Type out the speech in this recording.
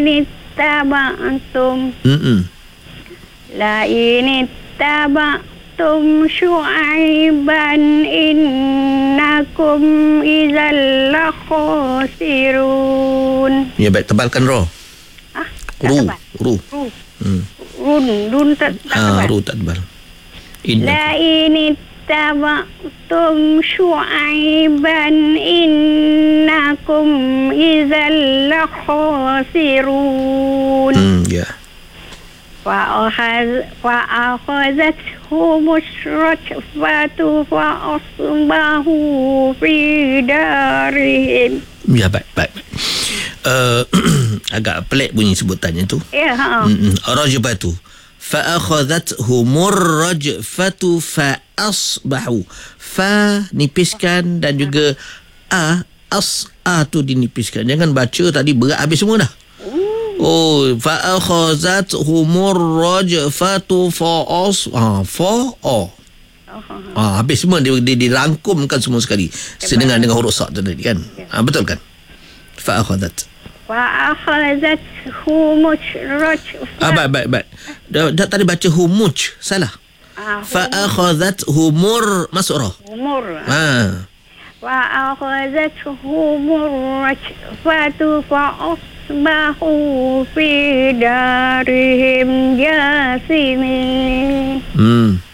ittaba'tum la in ittaba'tum syu'aiban innakum idzal lakhsirun. Ya, baik, tebalkan ro. Ru. Run tak tebal. Ru tak tebal. La in ittaba'tum syu'aiban innakum idzal lakhsirun. Ya. فأخذتهم الرجفة فأصبحوا في دارهم. Ya, baik. Agak pelik bunyi sebutannya tu. Ya, Rajfatu. Fa'akhadhathumur rajfatu fa'asbahu. Fa nipiskan dan juga a tu dinipiskan. Jangan baca tadi berat habis semua dah. Fa'akhadhathumur rajfatu habis semua dia dirangkumkan semua sekali. Sedengan dengan huruf sa tadi kan. Betul kan? Fa'akhadhat. Baik. Dah tadi baca humuj, salah. Fa'akhadhathumur mas'urah. Fa'akhadhathumur rajfatu fa'asbahu fi darihim jasimin.